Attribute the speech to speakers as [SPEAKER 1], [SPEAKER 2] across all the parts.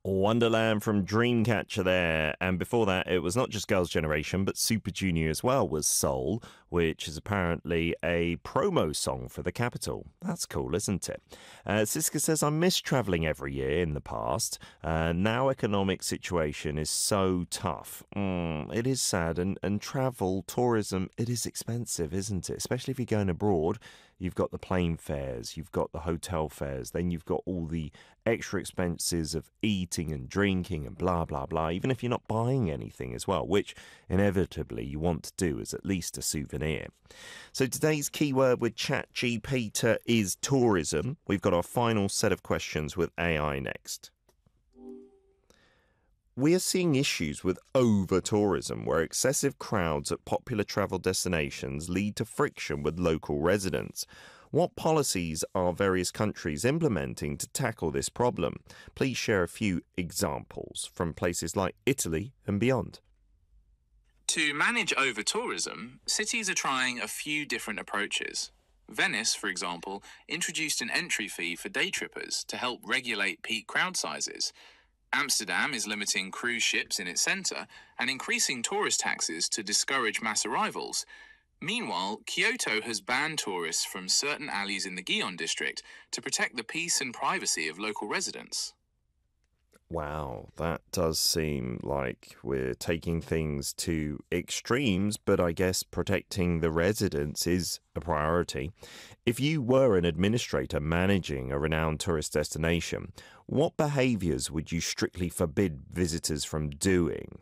[SPEAKER 1] Wonderland from Dreamcatcher there. And before that, it was not just Girls' Generation, but Super Junior as well was Soul, which is apparently a promo song for the Capitol. That's cool, isn't it? Siska says, I miss travelling every year in the past. Now economic situation is so tough. It is sad. And travel, tourism, it is expensive, isn't it? Especially if you're going abroad. You've got the plane fares, you've got the hotel fares, then you've got all the extra expenses of eating and drinking and blah, blah, blah, even if you're not buying anything as well, which inevitably you want to do as at least a souvenir. So today's keyword with ChatGPT is tourism. We've got our final set of questions with AI next. We are seeing issues with over-tourism, where excessive crowds at popular travel destinations lead to friction with local residents. What policies are various countries implementing to tackle this problem? Please share a few examples from places like Italy and beyond.
[SPEAKER 2] To manage over-tourism, cities are trying a few different approaches. Venice, for example, introduced an entry fee for day trippers to help regulate peak crowd sizes. Amsterdam is limiting cruise ships in its centre and increasing tourist taxes to discourage mass arrivals. Meanwhile, Kyoto has banned tourists from certain alleys in the Gion district to protect the peace and privacy of local residents.
[SPEAKER 1] Wow, that does seem like we're taking things to extremes, but I guess protecting the residents is a priority. If you were an administrator managing a renowned tourist destination, what behaviours would you strictly forbid visitors from doing?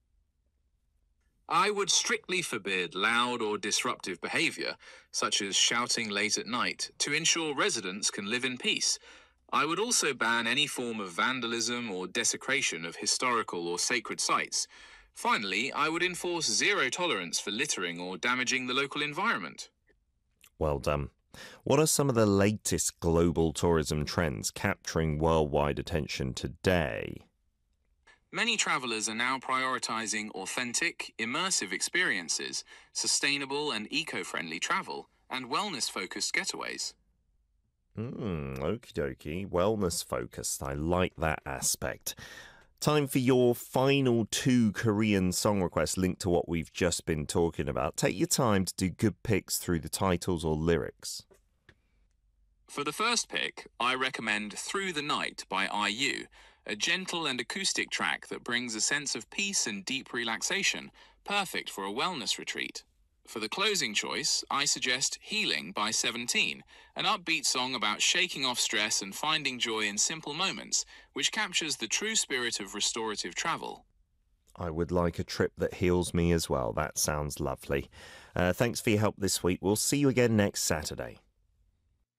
[SPEAKER 2] I would strictly forbid loud or disruptive behaviour, such as shouting late at night, to ensure residents can live in peace. I would also ban any form of vandalism or desecration of historical or sacred sites. Finally, I would enforce zero tolerance for littering or damaging the local environment.
[SPEAKER 1] Well done. What are some of the latest global tourism trends capturing worldwide attention today?
[SPEAKER 2] Many travellers are now prioritising authentic, immersive experiences, sustainable and eco-friendly travel, and wellness-focused getaways.
[SPEAKER 1] Okie dokie. Wellness focused. I like that aspect. Time for your final two Korean song requests linked to what we've just been talking about. Take your time to do good picks through the titles or lyrics.
[SPEAKER 2] For the first pick, I recommend Through the Night by IU, a gentle and acoustic track that brings a sense of peace and deep relaxation, perfect for a wellness retreat. For the closing choice, I suggest Healing by 17, an upbeat song about shaking off stress and finding joy in simple moments, which captures the true spirit of restorative travel.
[SPEAKER 1] I would like a trip that heals me as well. That sounds lovely. Thanks for your help this week. We'll see you again next Saturday.